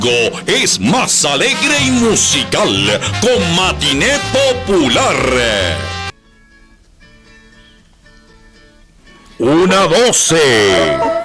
Es más alegre y musical con Matiné Popular. 1:12.